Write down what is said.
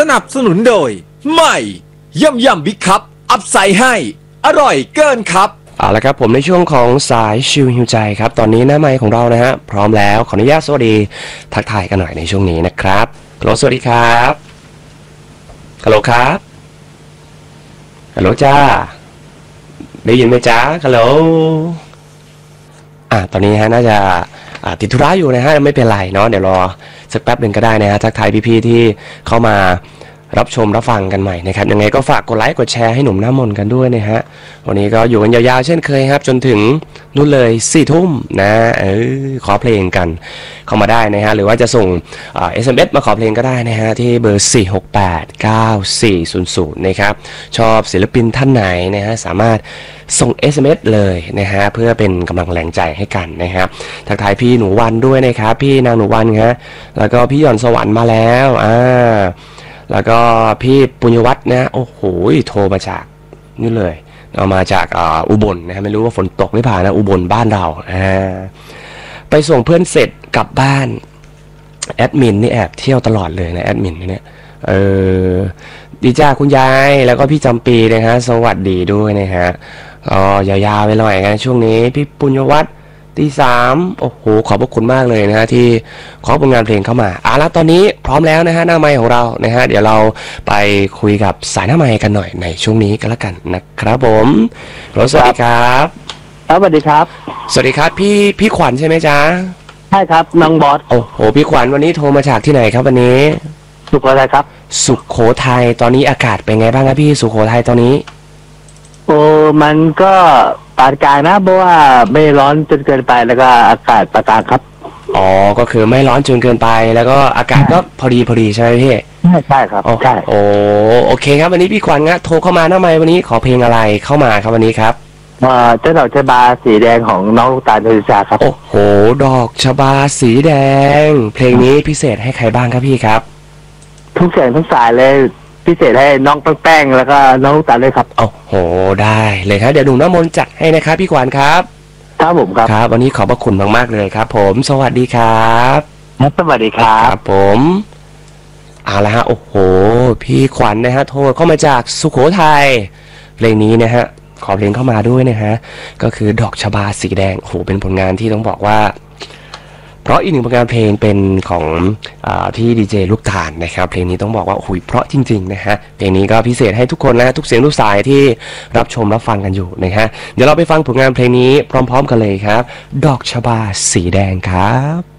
นับสนุนโดยใหม่ยำบิ๊กคัพอัพไซด์ให้อร่อยเกินครับเอาละครับผมในช่วงของสายชิลฮิวใจครับตอนนี้หน้าไมค์ของเรานะฮะพร้อมแล้วขออนุญาตสวัสดีทักทายกันหน่อยในช่วงนี้นะครับฮัลโหลสวัสดีครับฮัลโหลครับฮัลโหลจ้าได้ยินไหมจ้าฮัลโหลตอนนี้ฮะน่าจะติดธุระอยู่นะฮะไม่เป็นไรเนาะเดี๋ยวรอสักแป๊บหนึ่งก็ได้นะฮะทักทายพี่ๆที่เข้ามารับชมรับฟังกันใหม่นะครับยังไงก็ฝากกดไลค์กดแชร์ให้หนุ่มหน้ามนกันด้วยนะฮะวันนี้ก็อยู่กันยาวๆเช่นเคยครับจนถึงนู่นเลย4 ทุ่มนะขอเพลงกันเข้ามาได้นะฮะหรือว่าจะส่งSMS มาขอเพลงก็ได้นะฮะที่เบอร์4689400นะครับชอบศิลปินท่านไหนนะฮะสามารถส่ง SMS เลยนะฮะเพื่อเป็นกำลังแรงใจให้กันนะครับทักทายพี่หนูวันด้วยนะครับพี่นางหนูวันครับแล้วก็พี่หย่อนสวรรค์มาแล้วแล้วก็พี่ปุญญวัฒน์นะโอ้โหโทรมาจากนี่เลยเอามาจากอุบลนะฮะไม่รู้ว่าฝนตกหรือเปล่านะอุบลบ้านเราไปส่งเพื่อนเสร็จกลับบ้านแอดมินนี่แอบเที่ยวตลอดเลยนะแอดมินเนี่ยดีจ้าคุณยายแล้วก็พี่จำปีนะฮะสวัสดีด้วยนะฮะยาวๆไปหน่อยนะช่วงนี้พี่ปุญญวัฒน์ตี 3โอ้โหขอบพระคุณมากเลยนะฮะที่ขอผลงานเพลงเข้ามาแล้วตอนนี้พร้อมแล้วนะฮะหน้าไมค์ของเรานะฮะเดี๋ยวเราไปคุยกับสายหน้าไมค์กันหน่อยในช่วงนี้กันละกันนะครับผมสวัสดีครับครับสวัสดีครับสวัสดีครับพี่ขวัญใช่ไหมจ๊ะใช่ครับน้องบอสโอ้โหพี่ขวัญวันนี้โทรมาจากที่ไหนครับวันนี้สุโขทัยครับสุโขทัยตอนนี้อากาศเป็นไงบ้างครับพี่สุโขทัยตอนนี้มันก็ปานกลางนะเพราะว่าไม่ร้อนจนเกินไปแล้วก็อากาศปานกลางครับก็คือไม่ร้อนจนเกินไปแล้วก็อากาศก็พอดีใช่ไหมพี่ใช่ครับใช่โอเคครับวันนี้พี่ขวัญโทรเข้ามาหน้าไมค์วันนี้ขอเพลงอะไรเข้ามาครับวันนี้ครับเจ้าดอกชบาสีแดงของน้องตาลนิชาครับโอ้โหดอกชบาสีแดงเพลงนี้พิเศษให้ใครบ้างครับพี่ครับทุกเสียงทุกสายเลยพิเศษให้น้องแป้งแล้วก็น้องตาลเลยครับโอ้โหได้เลยครับเดี๋ยวหนุ่มน้ำมนต์จัดให้นะครับพี่ขวัญครับครับผมครับวันนี้ขอบพระคุณมากๆเลยครับผมสวัสดีครับสวัสดีครับผมละฮะโอ้โหพี่ขวัญนะฮะโทรเข้ามาจากสุโขทัยเพลงนี้นะฮะขอเพลงเข้ามาด้วยนะฮะก็คือดอกชบาสีแดงโอ้โหเป็นผลงานที่ต้องบอกว่าเพราะอีกหนึ่งผลงานเพลงเป็นของพี่ดีเจลูกตาลนะครับเพลงนี้ต้องบอกว่าโอ้โหเพราะจริงๆนะฮะเพลงนี้ก็พิเศษให้ทุกคนนะทุกเสียงทุกสายที่รับชมรับฟังกันอยู่นะฮะเดี๋ยวเราไปฟังผลงานเพลงนี้พร้อมๆกันเลยครับดอกชบาสีแดงครับ